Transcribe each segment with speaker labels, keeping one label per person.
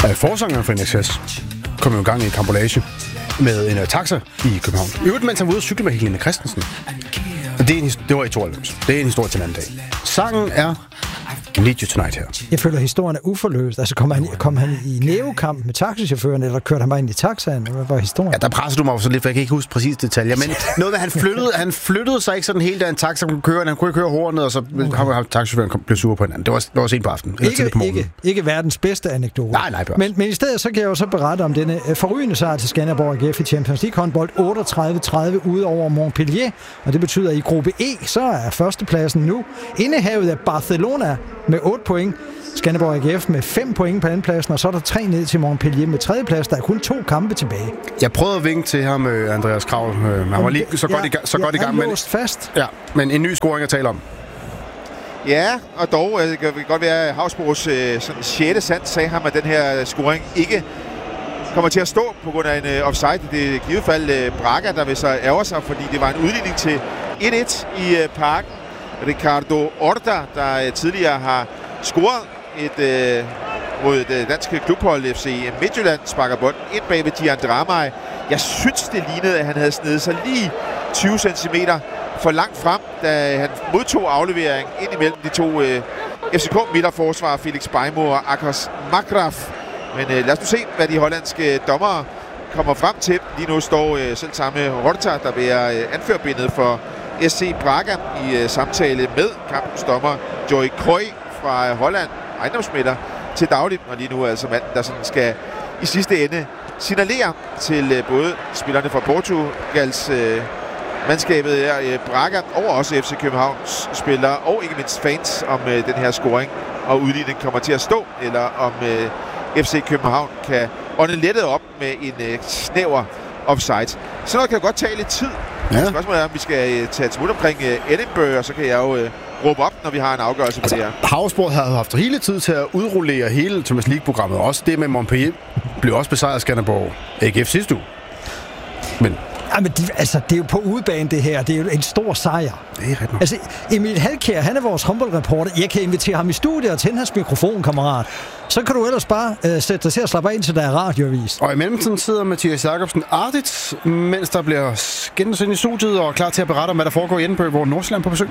Speaker 1: Forsangeren for NXS kom jo i gang i kampolage med en taxa i København. I øvrigt, mens han var ude at cykle med Helene Christensen. Det var i 92. Det er en historie til en anden dag. Sangen er Need You Tonight her.
Speaker 2: Jeg føler, at historien er uforløst. Altså, kom han i nævekamp med taxichaufføren, eller kørte han bare ind i taxaen? Hvad var historien?
Speaker 1: Ja, der presser du mig så lidt, for jeg kan ikke huske præcis detaljer. Men noget med, han flyttede sig ikke sådan helt, da en taxa kunne køre. Han kunne ikke køre hornet, og så taxichaufføren blev sur på hinanden. Det var sent på aftenen.
Speaker 2: Ikke verdens bedste anekdote.
Speaker 1: Nej,
Speaker 2: men i stedet så kan jeg jo så berette om denne forrygende sejr til Skanderborg AGF i Champions League håndbold 38-30 ude over Montpellier. Og det betyder, at i gruppe E, så er førstepladsen nu indehavet af Barcelona med 8 point. Skanderborg AGF med 5 point på andenpladsen, og så er der 3 ned til Montpellier med tredjeplads. Der er kun 2 kampe tilbage.
Speaker 1: Jeg prøvede at vinke til ham, Andreas Kravl. Han var lige så godt i gang.
Speaker 2: Han låst fast.
Speaker 1: Ja, men en ny scoring at tale om.
Speaker 3: Ja, og dog det kan godt være, at Havsbros 6. sans sagde ham, at den her scoring ikke kommer til at stå på grund af en offside. Det er i givet fald Braga, der vil så ærger sig, fordi det var en udligning til 1-1 i parken. Ricardo Horta, der tidligere har scoret mod det danske klubhold FC Midtjylland, sparker bolden ind bag ved Gian Dramaj. Jeg synes, det lignede, at han havde snedet sig lige 20 cm for langt frem, da han modtog aflevering ind imellem de to FCK-midterforsvarer, Felix Beimo og Akos Makraf. Men lad os nu se, hvad de hollandske dommere kommer frem til. Lige nu står selv samme Horta, der bærer anførbindet for SC Braga i samtale med kampens dommer Joy Kroy fra Holland, ejendomsmætter til dagligt, og lige nu er altså manden, der sådan skal i sidste ende signalere til både spillerne fra Portugals mandskabet her, Braga, og også FC Københavns spillere, og ikke mindst fans, om den her scoring og udligning kommer til at stå, eller om FC København kan ånde lettet op med en snæver offside. Sådan noget kan godt tage lidt tid. Ja. Spørgsmålet er, om vi skal tage et smut omkring Edinburgh, og så kan jeg jo råbe op, når vi har en afgørelse på det her.
Speaker 1: Havsborg havde haft hele tid til at udrullere hele Champions League-programmet. Også det med Montpellier blev også besejret af Skanderborg AGF sidste uge. Men
Speaker 2: ja, men det er jo på udebane det her. Det er jo en stor sejr.
Speaker 1: Det er ret nok.
Speaker 2: Altså, Emil Halkjær, han er vores håndboldreporter. Jeg kan invitere ham i studiet og tænde hans mikrofon, kammerat. Så kan du ellers bare sætte dig til at slappe af, til der er radioavis.
Speaker 1: Og i mellemtiden sidder Mathias Jacobsen Arditz, mens der bliver skændes ind i studiet og klar til at berette om, hvad der foregår i Edinburgh, hvor Nordsjælland på besøg.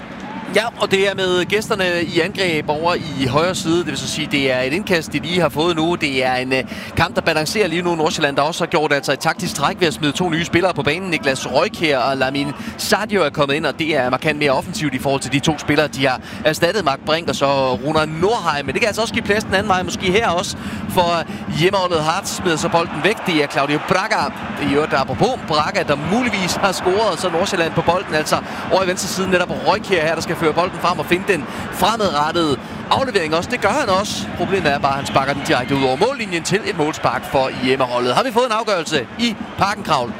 Speaker 4: Ja, og det er med gæsterne i angreb over i højre side. Det vil så sige, det er et indkast, de lige har fået nu. Det er en kamp, der balancerer lige nu. Nordsjælland, der også har gjort altså et taktisk træk ved at smide 2 nye spillere på banen. Niklas Røykjær og Lamin Sadio er kommet ind, og det er markant mere offensivt i forhold til de 2 spillere. De har erstattet Mark Brink og så Runar Nordheim. Men det kan altså også give plads den anden vej, måske her også, for hjemmeholdet Hart smider så bolden væk. Det er Claudio Braga. Det er jo der apropos Braga, der muligvis har scoret, så Nordsjælland på bolden. Altså over i venstre side netop Røykjær her, der skal føre bolden frem og finde den fremadrettede aflevering også. Det gør han også. Problemet er bare, at han sparker den direkte ud over mållinjen til et målspark for hjemmeholdet. Har vi fået en afgørelse i Parken, Kravl?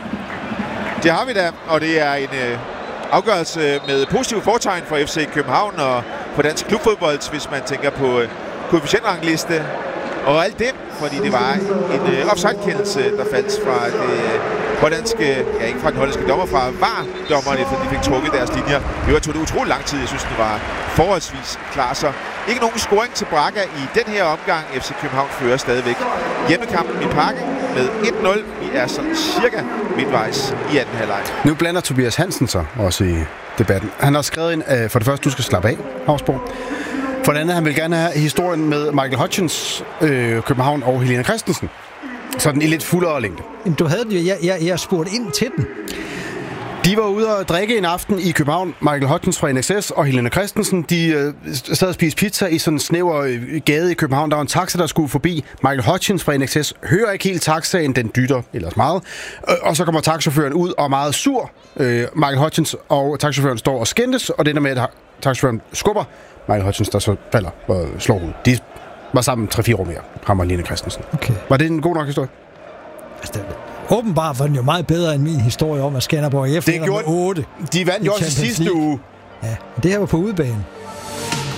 Speaker 3: Det har vi da, og det er en afgørelse med positiv fortegn for FC København og på dansk klubfodbold, hvis man tænker på koefficientrangliste og alt det, fordi det var en offside-kendelse, der faldt fra det hollandske, ja ikke fra den hollandske dommer, fra VAR-dommerne, fordi de fik trukket deres linjer. Det tog det utrolig lang tid. Jeg synes, det var forholdsvis klar. Så ikke nogen scoring til Braga i den her omgang. FC København fører stadigvæk hjemmekampen i Parken med 1-0. Vi er sådan cirka midtvejs i anden halvleg.
Speaker 1: Nu blander Tobias Hansen sig også i debatten. Han har skrevet ind, for det første, du skal slappe af, Havsborg. For det andet, han vil gerne have historien med Michael Hutchins, København og Helene Christensen. Sådan i lidt fuldere længde.
Speaker 2: Du havde den jo. Jeg spurgte ind til den.
Speaker 1: De var ude og drikke en aften i København. Michael Hutchins fra NXS og Helene Christensen, de sad og spiste pizza i sådan en snæver gade i København. Der var en taxa, der skulle forbi. Michael Hutchins fra NXS hører ikke helt taxaen, den dytter ellers meget. Og så kommer taxachaufføren ud og er meget sur. Michael Hutchins og taxachaufføren står og skændes, og det ender med, at taxachaufføren skubber Michael Hutchins, der så falder og slår ud. De var sammen 3-4 år mere, ham og Helene Christensen. Okay. Var det en god nok historie?
Speaker 2: Altså, åbenbart var den jo meget bedre end min historie om, at Skanderborg F.
Speaker 1: Det gjorde
Speaker 2: 8.
Speaker 1: De vandt jo også sidste uge.
Speaker 2: Ja, det her var på udebane.